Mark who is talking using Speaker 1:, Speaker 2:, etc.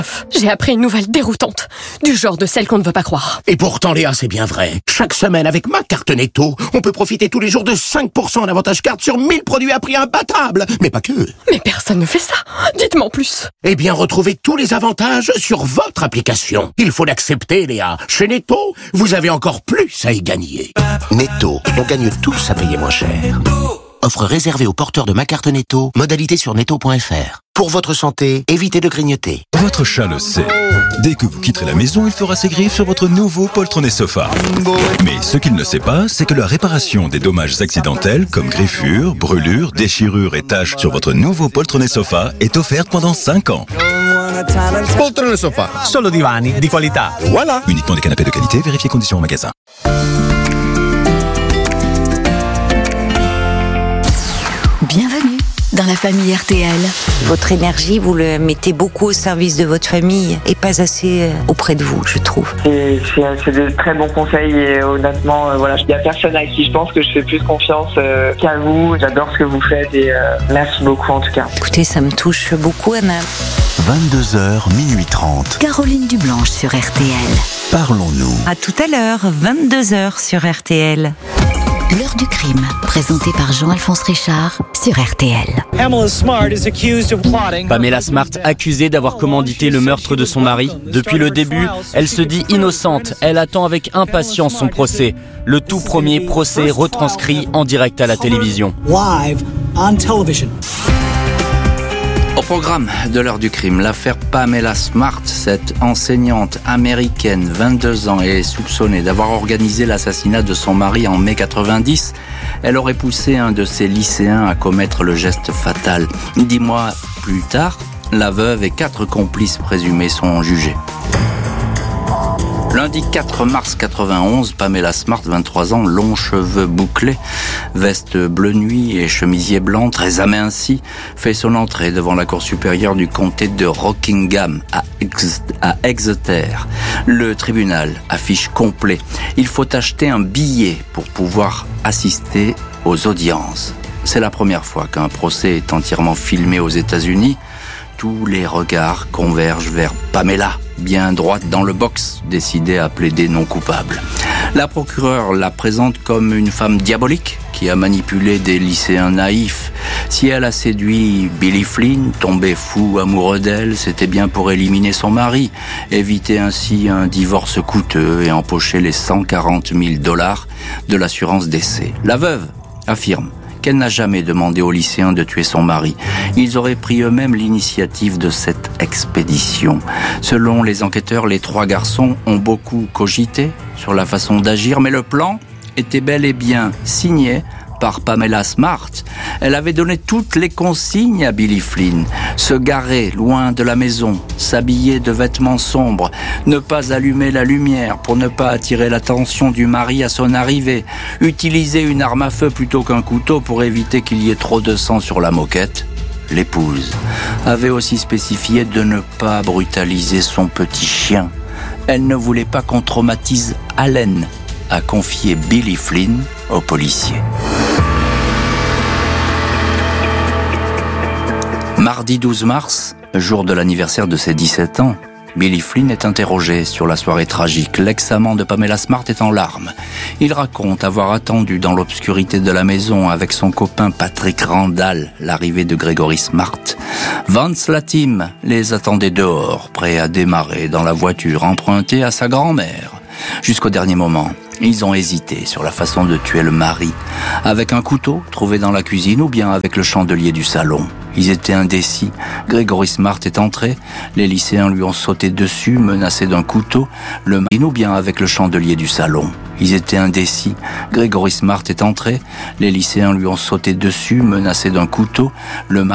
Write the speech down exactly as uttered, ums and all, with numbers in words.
Speaker 1: J'ai appris une nouvelle déroutante, du genre de celle qu'on ne veut pas croire.
Speaker 2: Et pourtant, Léa, c'est bien vrai. Chaque semaine, avec ma carte Netto, on peut profiter tous les jours de cinq pour cent en avantage carte sur mille produits à prix imbattable. Mais pas que.
Speaker 1: Mais personne ne fait ça. Dites-moi en plus.
Speaker 2: Eh bien, retrouvez tous les avantages sur votre application. Il faut l'accepter, Léa. Chez Netto, vous avez encore plus à y gagner. Netto, on gagne tous à payer moins cher. Offre réservée aux porteurs de ma carte Netto. Modalité sur netto point f r. Pour votre santé, évitez de grignoter.
Speaker 3: Votre chat le sait. Dès que vous quitterez la maison, il fera ses griffes sur votre nouveau poltronné sofa. Mais ce qu'il ne sait pas, c'est que la réparation des dommages accidentels, comme griffures, brûlures, déchirures et taches sur votre nouveau poltronné sofa est offerte pendant cinq ans.
Speaker 4: Poltrone sofa, solo divani di qualità. Voilà.
Speaker 3: Uniquement des canapés de qualité, vérifiez conditions au magasin.
Speaker 5: Bienvenue dans la famille R T L.
Speaker 6: Votre énergie, vous le mettez beaucoup au service de votre famille et pas assez auprès de vous, je trouve.
Speaker 7: C'est, c'est, c'est de très bons conseils et honnêtement, euh, voilà, il n'y a personne à qui je pense que je fais plus confiance euh, qu'à vous. J'adore ce que vous faites et euh, merci beaucoup en tout cas.
Speaker 6: Écoutez, ça me touche beaucoup, Anna.
Speaker 8: vingt-deux heures, minuit trente.
Speaker 5: Caroline Dublanche sur R T L.
Speaker 8: Parlons-nous.
Speaker 6: À tout à l'heure, vingt-deux heures sur R T L.
Speaker 5: L'heure du crime, présentée par Jean-Alphonse Richard sur R T L.
Speaker 9: Pamela Smart, accusée d'avoir commandité le meurtre de son mari. Depuis le début, elle se dit innocente. Elle attend avec impatience son procès. Le tout premier procès retranscrit en direct à la télévision.
Speaker 10: Live on television.
Speaker 11: Au programme de l'heure du crime, l'affaire Pamela Smart, cette enseignante américaine, vingt-deux ans, est soupçonnée d'avoir organisé l'assassinat de son mari en mai quatre-vingt-dix. Elle aurait poussé un de ses lycéens à commettre le geste fatal. Dix mois plus tard, la veuve et quatre complices présumés sont jugés. Lundi quatre mars quatre-vingt-onze, Pamela Smart, vingt-trois ans, longs cheveux bouclés, veste bleu nuit et chemisier blanc, très aminci, fait son entrée devant la cour supérieure du comté de Rockingham à, Ex- à Exeter. Le tribunal affiche complet. Il faut acheter un billet pour pouvoir assister aux audiences. C'est la première fois qu'un procès est entièrement filmé aux États-Unis. Tous les regards convergent vers Pamela, bien droite dans le box, décidée à plaider non coupable. La procureure la présente comme une femme diabolique qui a manipulé des lycéens naïfs. Si elle a séduit Billy Flynn, tombé fou amoureux d'elle, c'était bien pour éliminer son mari, éviter ainsi un divorce coûteux et empocher les cent quarante mille dollars de l'assurance décès. La veuve affirme qu'elle n'a jamais demandé aux lycéens de tuer son mari. Ils auraient pris eux-mêmes l'initiative de cette expédition. Selon les enquêteurs, les trois garçons ont beaucoup cogité sur la façon d'agir, mais le plan était bel et bien signé par Pamela Smart. Elle avait donné toutes les consignes à Billy Flynn. Se garer loin de la maison, s'habiller de vêtements sombres, ne pas allumer la lumière pour ne pas attirer l'attention du mari à son arrivée, utiliser une arme à feu plutôt qu'un couteau pour éviter qu'il y ait trop de sang sur la moquette. L'épouse avait aussi spécifié de ne pas brutaliser son petit chien. Elle ne voulait pas qu'on traumatise Allen, a confié Billy Flynn aux policiers. Mardi douze mars, jour de l'anniversaire de ses dix-sept ans, Billy Flynn est interrogé sur la soirée tragique. L'ex-amant de Pamela Smart est en larmes. Il raconte avoir attendu dans l'obscurité de la maison avec son copain Patrick Randall l'arrivée de Gregory Smart. Vance Latim les attendait dehors, prêt à démarrer dans la voiture empruntée à sa grand-mère. Jusqu'au dernier moment, ils ont hésité sur la façon de tuer le mari, avec un couteau trouvé dans la cuisine ou bien avec le chandelier du salon. Ils étaient indécis. Gregory Smart est entré, les lycéens lui ont sauté dessus, menacés d'un couteau, le mari ou bien avec le chandelier du salon. Ils étaient indécis. Gregory Smart est entré, les lycéens lui ont sauté dessus, menacés d'un couteau, le mari